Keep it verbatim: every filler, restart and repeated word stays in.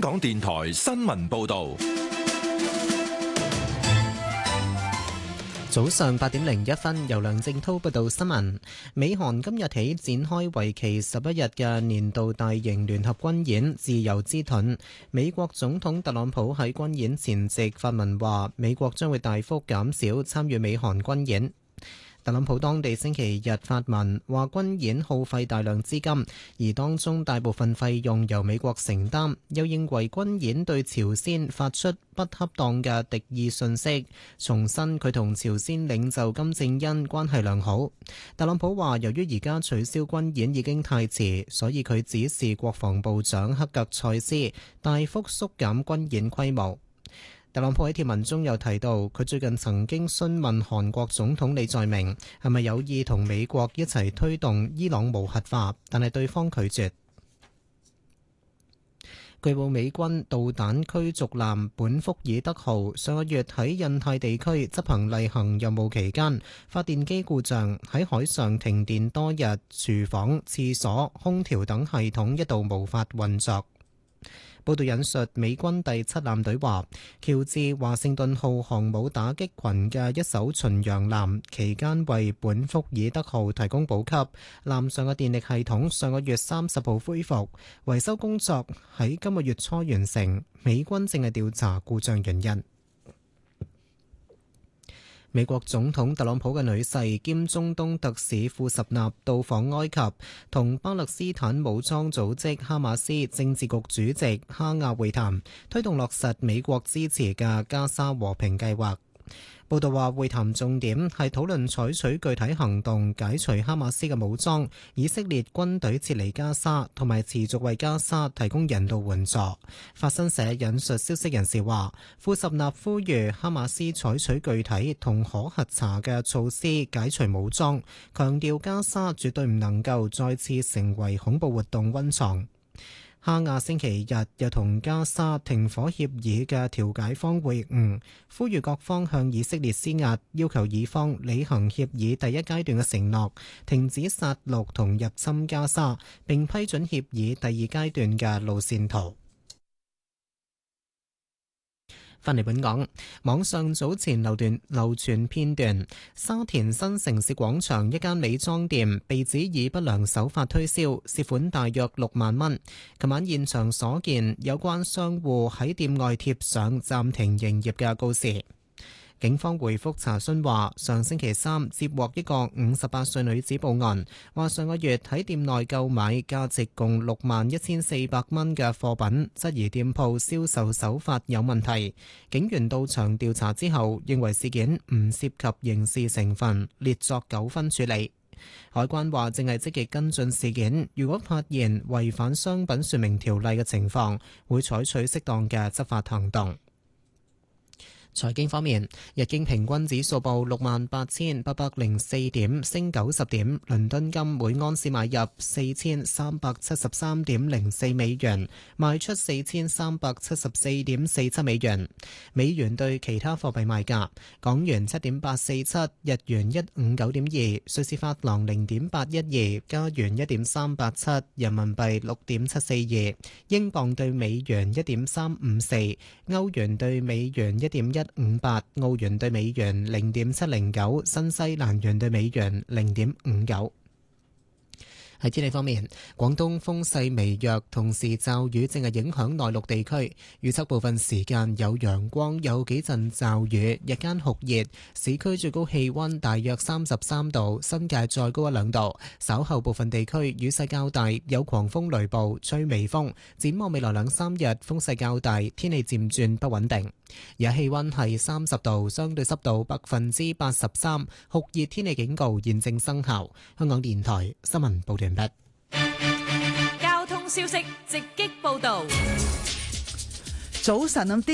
港電台新聞報道。 早上八點零一分，由梁正濤報道新聞。美韓今日起展開為期十一日嘅年度大型聯合軍演自由之盾。美國總統特朗普喺軍演前夕發文話，美國將會大幅減少參與美韓軍演。特朗普當地星期日發文話，軍演耗費大量資金，而當中大部分費用由美國承擔，又認為軍演對朝鮮發出不恰當嘅敵意訊息，重申佢同朝鮮領袖金正恩關係良好。特朗普話，由於而家取消軍演已經太遲，所以佢指示國防部長克格塞斯大幅縮減軍演規模。特朗普喺貼文中又提到，佢最近曾經詢問韓國總統李在明係咪有意同美國一齊推動伊朗無核化，但係對方拒絕。據報美軍導彈驅逐艦本福爾德號上個月喺印太地區執行例行任務期間，發電機故障，喺海上停電多日，廚房、廁所、空調等系統一度無法運作。報道引述美軍第七艦隊話，喬治華盛頓號航母打擊群嘅一艘巡洋艦期間為本福爾德號提供補給，艦上嘅電力系統上個月三十號恢復，維修工作喺今個月初完成，美軍正係調查故障原因。美國總統特朗普嘅女婿兼中東特使庫什納到訪埃及，同巴勒斯坦武裝組織哈馬斯政治局主席哈亞會談，推動落實美國支持嘅加沙和平計劃。報道話，會談重點係討論採取具體行動解除哈馬斯嘅武裝、以色列軍隊撤離加沙同埋持續為加沙提供人道援助。法新社引述消息人士話，庫什納呼籲哈馬斯採取具體同可核查嘅措施解除武裝，強調加沙絕對唔能夠再次成為恐怖活動溫床。哈亞星期日又同加沙停火協議嘅調解方會晤，呼籲各方向以色列施壓，要求以方履行協議第一階段嘅承諾，停止殺戮同入侵加沙，並批准協議第二階段嘅路線圖。返嚟本港，網上早前流段流傳片段，沙田新城市廣場一間美妝店被指以不良手法推銷，涉款大約六萬蚊。琴晚現場所見，有關商戶喺店外貼上暫停營業嘅告示。警方回覆查詢話，上星期三接獲一個五十八歲女子報案，話上個月喺店內購買價值共六萬一千四百蚊嘅貨品，質疑店鋪銷售手法有問題。警員到場調查之後，認為事件唔涉及刑事成分，列作糾紛處理。海關話正係積極跟進事件，如果發現違反商品說明條例嘅情況，會採取適當嘅執法行動。財經方面，日經平均指數報六萬八千八百零四點，升九十點。倫敦金每盎司買入四千三百七十三點零四美元，賣出四千三百七十四點四七美元。美元對其他貨幣賣價：港元七點八四七，日元一五九點二，瑞士法郎零點八一二，加元一點三八七，人民幣六點七四二，英鎊對美元一點三五四，歐元對美元一點一五八，澳元對美元零點七零九，新西蘭元對美元零點五九。喺天氣方面，廣東風勢微弱，同時驟雨正係影響內陸地區。預測部分時間有陽光，有幾陣驟雨，日間酷熱，市區最高氣溫大約三十三度，新界再高一兩度。稍後部分地區雨勢較大，有狂風雷暴，吹微風。展望未來兩三日風勢較大，天氣漸轉不穩定。而氣溫係三十度，相對濕度百分之八十三，酷熱天氣警告現正生效。香港電台新聞報道完畢。 交通消息直擊報道。 早晨咁